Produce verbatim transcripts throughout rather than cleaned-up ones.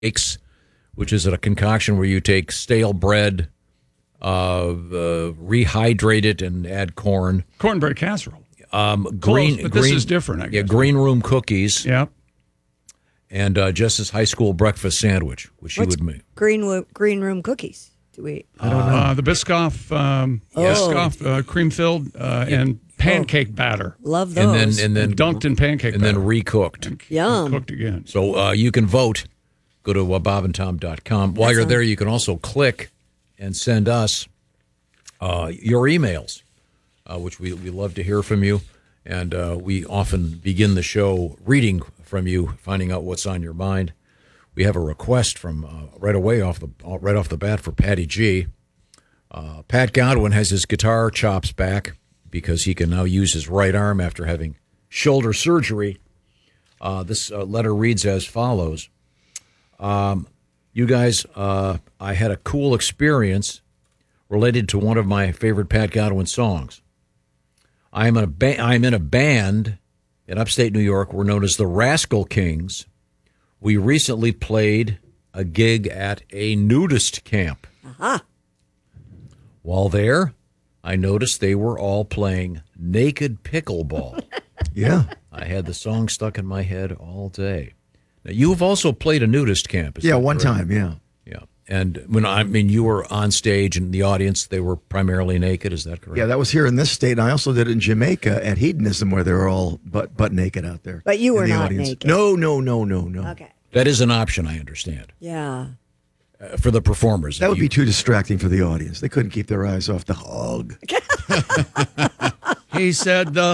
Cakes, which is a concoction where you take stale bread, uh, uh, rehydrate it, and add corn. Cornbread casserole. Um, green, Close, but green, this is different, I guess. Yeah, green room cookies. Yeah. And uh, Jess's high school breakfast sandwich, which she What's would make. Green, wo- green room cookies. Do we? I don't know. Uh, the Biscoff, um, Oh. Biscoff uh, cream filled uh, and pancake batter. Love And those. then, and then Dunked in pancake and batter. then recooked. Yum. Cooked again. So uh, you can vote. Go to uh, bob and tom dot com. While That's you're on- there, you can also click and send us uh, your emails, uh, which we, we love to hear from you. And uh, we often begin the show reading from you, finding out what's on your mind. We have a request from uh, right away off the uh, right off the bat for Patty G. Uh, Pat Godwin has his guitar chops back because he can now use his right arm after having shoulder surgery. Uh, this uh, letter reads as follows. Um, you guys, uh, I had a cool experience related to one of my favorite Pat Godwin songs. I'm in a ba- I'm in a band in upstate New York. We're known as the Rascal Kings. We recently played a gig at a nudist camp. Uh-huh. While there, I noticed they were all playing naked pickleball. Yeah. I had the song stuck in my head all day. Now, you've also played a nudist camp. Is Yeah, that one correct? time, yeah. Yeah. And when I mean, you were on stage and the audience, they were primarily naked. Is that correct? Yeah, that was here in this state, and I also did it in Jamaica at Hedonism, where they were all butt, butt naked out there. But you in were the not audience. naked. No, no, no, no, no. Okay. That is an option, I understand, Yeah. uh, for the performers. That would You- be too distracting for the audience. They couldn't keep their eyes off the hog. He said the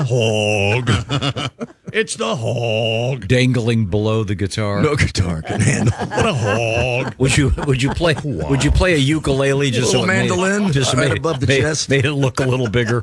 hog. It's the hog. dangling below the guitar. No guitar can handle. What a hog. Would you would you play would you play a ukulele just Little so it made- mandolin just right made, above the made, chest? made it look a little bigger?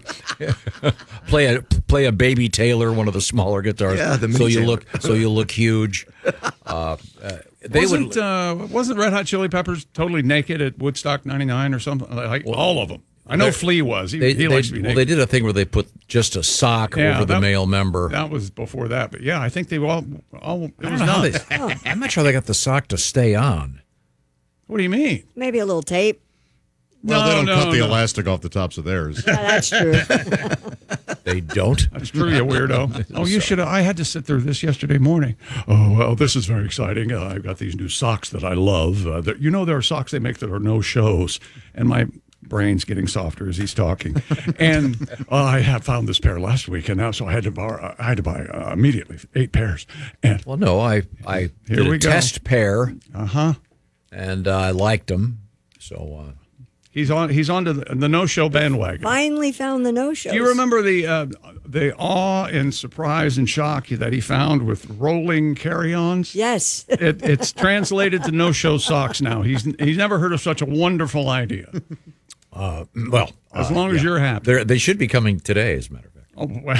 play a play a Baby Taylor, one of the smaller guitars. Yeah, the mini so you Taylor. look so you look huge. Uh, uh, they wasn't, would uh, wasn't Red Hot Chili Peppers totally naked at Woodstock ninety-nine or something? Like all of them. I know They're- Flea was. He, they, he they, likes to be well, naked. they did a thing where they put just a sock Yeah, over the that- male member. That was before that. But yeah, I think they all, all it I was don't know how nuts. they- I'm not sure they got the sock to stay on. What do you mean? Maybe a little tape. Well, No, they don't no, cut the no. elastic off the tops of theirs. Yeah, that's true. They don't. That's true, you weirdo. Oh, you should have. I had to sit through this yesterday morning. Oh, well, this is very exciting. Uh, I've got these new socks that I love. Uh, that- you know, there are socks they make that are no shows. And my brain's getting softer as he's talking. And uh, I have found this pair last week, and now so I had to borrow, I had to buy uh, immediately eight pairs. And Well, no, I I Here did we a go. test pair, uh huh. and uh, I liked them. So uh, He's on. He's on to the, the no-show bandwagon. Finally found the no-shows. Do you remember the uh, the awe and surprise and shock that he found with rolling carry-ons? Yes. It, it's translated to no-show socks now. He's he's never heard of such a wonderful idea. uh, well, As uh, long as you're happy. they're- they should be coming today, as a matter of fact. Oh, well.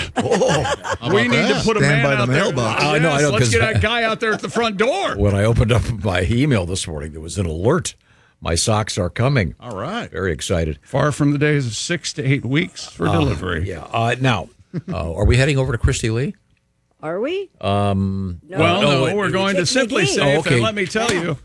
How we about need that? to put a Stand man by the out there. mailbox. Yes, I know, I know, let's 'cause get I- that guy out there at the front door. When I opened up my email this morning, there was an alert. My socks are coming. All right. Very excited. Far from the days of six to eight weeks for delivery. Yeah. Uh, now, uh, are we heading over to Christy Lee? Are we? Um, No. Well, No, no, it- we're going to Kick Simply McGee. Safe, Oh, okay. and let me tell you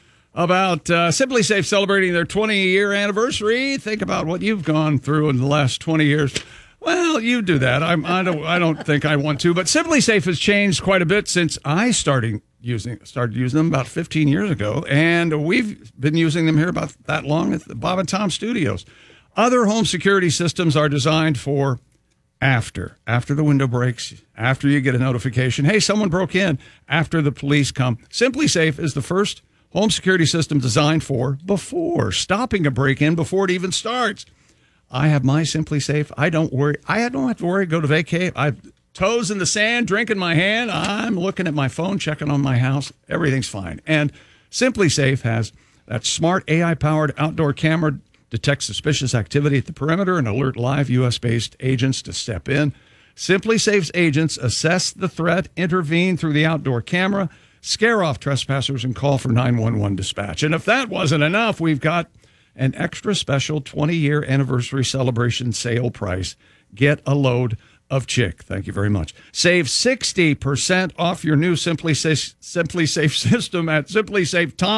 about uh, Simply Safe celebrating their twenty-year anniversary. Think about what you've gone through in the last twenty years. Well, you do that. I'm, I don't. I don't think I want to. But Simply Safe has changed quite a bit since I started using started using them about fifteen years ago, and we've been using them here about that long at the Bob and Tom Studios. Other home security systems are designed for after after the window breaks, after you get a notification, hey, someone broke in, after the police come. Simply Safe is the first home security system designed for before, stopping a break-in before it even starts. I have my Simply Safe. I don't worry. I don't have to worry. Go to vacate. I toes in the sand, drink in my hand. I'm looking at my phone, checking on my house. Everything's fine. And Simply Safe has that smart A I-powered outdoor camera, detect suspicious activity at the perimeter, and alert live U S-based agents to step in. Simply Safe's agents assess the threat, intervene through the outdoor camera, scare off trespassers, and call for nine one one dispatch. And if that wasn't enough, we've got an extra special twenty-year anniversary celebration sale price. Get a load of Chick. Thank you very much. Save sixty percent off your new Simply Safe, Simply Safe system at Simply Safe Tom.